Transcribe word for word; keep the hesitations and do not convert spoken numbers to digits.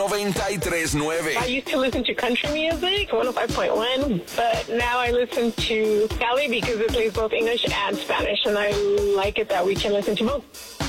noventa y tres nueve. I used to listen to country music, one oh five point one, but now I listen to Cali because it plays both English and Spanish, and I like it that we can listen to both.